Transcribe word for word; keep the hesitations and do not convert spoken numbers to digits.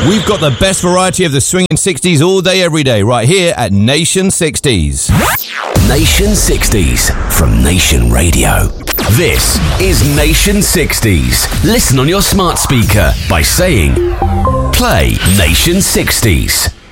We've got the best variety of the swinging sixties all day, every day, right here at Nation sixties. Nation sixties from Nation Radio. This is Nation sixties. Listen on your smart speaker by saying, play Nation sixties.